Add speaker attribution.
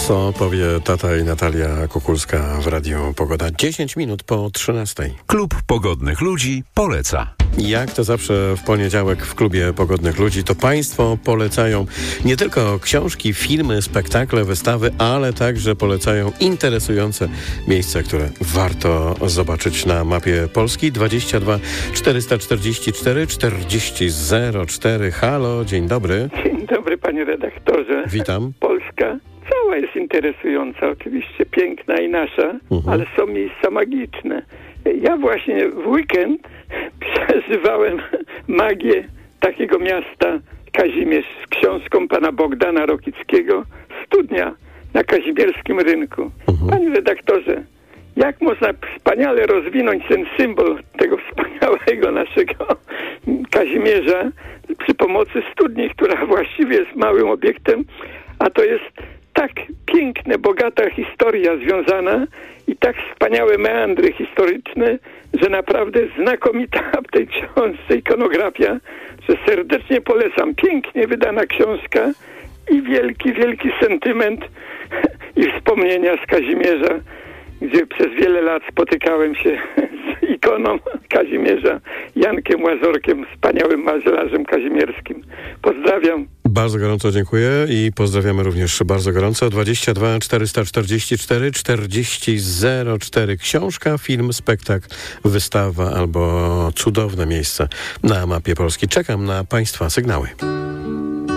Speaker 1: Co powie tata i Natalia Kukulska w Radiu Pogoda? 10 minut po 13.
Speaker 2: Klub Pogodnych Ludzi poleca.
Speaker 1: Jak to zawsze w poniedziałek w Klubie Pogodnych Ludzi, to Państwo polecają nie tylko książki, filmy, spektakle, wystawy, ale także polecają interesujące miejsca, które warto zobaczyć na mapie Polski. 22 444 4004. Halo, dzień dobry.
Speaker 3: Dzień dobry, panie redaktorze.
Speaker 1: Witam.
Speaker 3: Polska cała jest interesująca, oczywiście piękna i nasza, ale są miejsca magiczne. Ja właśnie w weekend przeżywałem magię takiego miasta Kazimierz z książką pana Bogdana Rokickiego Studnia na kazimierskim rynku. Panie redaktorze, jak można wspaniale rozwinąć ten symbol tego wspaniałego naszego Kazimierza przy pomocy studni, która właściwie jest małym obiektem, a to jest tak piękna, bogata historia związana i tak wspaniałe meandry historyczne, że naprawdę znakomita w tej książce ikonografia, że serdecznie polecam. Pięknie wydana książka i wielki, wielki sentyment i wspomnienia z Kazimierza, gdzie przez wiele lat spotykałem się z ikoną Kazimierza, Jankiem Łazorkiem, wspaniałym marzlarzem kazimierskim. Pozdrawiam.
Speaker 1: Bardzo gorąco dziękuję i pozdrawiamy również bardzo gorąco. 22 444 4004. Książka, film, spektakl, wystawa albo cudowne miejsce na mapie Polski. Czekam na Państwa sygnały.